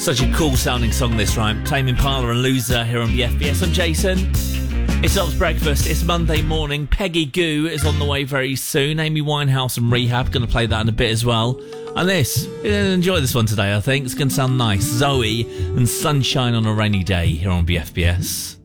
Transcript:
Such a cool sounding song this, right? Tame Impala and Loser here on BFBS. I'm Jason. It's Ops Breakfast. It's Monday morning. Peggy Gou is on the way very soon. Amy Winehouse and Rehab, going to play that in a bit as well. And this, you're going to enjoy this one today, I think. It's going to sound nice. Zoe and Sunshine on a Rainy Day here on BFBS.